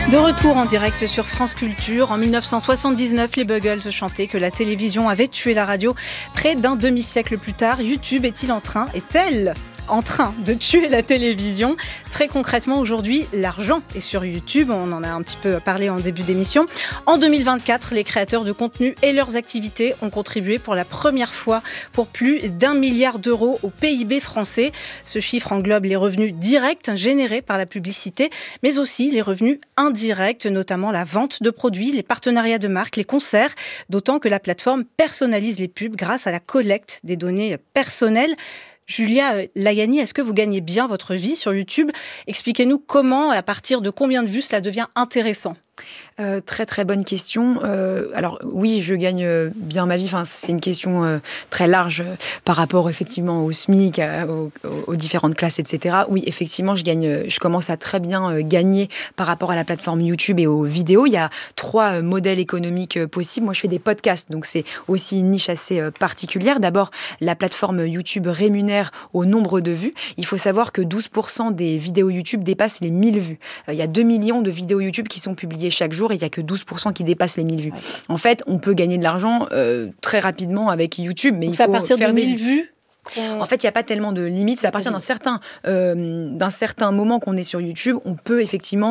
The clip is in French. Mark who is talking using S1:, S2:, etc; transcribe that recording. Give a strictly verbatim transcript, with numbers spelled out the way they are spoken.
S1: De retour en direct sur France Culture, en dix-neuf cent soixante-dix-neuf, les Buggles chantaient que la télévision avait tué la radio. Près d'un demi-siècle plus tard, YouTube est-il en train, est-elle en train de tuer la télévision? Très concrètement, aujourd'hui, l'argent est sur YouTube. On en a un petit peu parlé en début d'émission. En deux mille vingt-quatre, les créateurs de contenu et leurs activités ont contribué pour la première fois pour plus d'un milliard d'euros au P I B français. Ce chiffre englobe les revenus directs générés par la publicité, mais aussi les revenus indirects, notamment la vente de produits, les partenariats de marques, les concerts, d'autant que la plateforme personnalise les pubs grâce à la collecte des données personnelles. Julia Layani, est-ce que vous gagnez bien votre vie sur YouTube? Expliquez-nous comment, à partir de combien de vues cela devient intéressant.
S2: Euh, très très bonne question. Euh, alors oui, je gagne bien ma vie. Enfin, c'est une question euh, très large euh, par rapport effectivement au SMIC, à, aux, aux différentes classes, et cetera. Oui, effectivement, je gagne. Je commence à très bien euh, gagner par rapport à la plateforme YouTube et aux vidéos. Il y a trois euh, modèles économiques euh, possibles. Moi, je fais des podcasts, donc c'est aussi une niche assez euh, particulière. D'abord, la plateforme YouTube rémunère au nombre de vues. Il faut savoir que douze pour cent des vidéos YouTube dépassent les mille vues. Euh, il y a deux millions de vidéos YouTube qui sont publiées chaque jour et il n'y a que douze pour cent qui dépassent les mille vues. Ouais. En fait, on peut gagner de l'argent euh, très rapidement avec YouTube, mais
S1: donc
S2: il faut
S1: à partir
S2: faire
S1: de mille vues.
S2: En fait, il n'y a pas tellement de limites. C'est à partir d'un certain, euh, d'un certain moment qu'on est sur YouTube, on peut effectivement